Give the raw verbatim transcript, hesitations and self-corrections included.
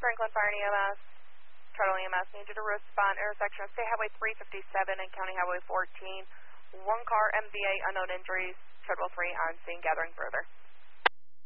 Franklin Fire and E M S. Charlie E M S, need you to respond intersection of State Highway three fifty-seven and County Highway fourteen. One car, M V A, unknown injuries. Treadwell three on scene, gathering further.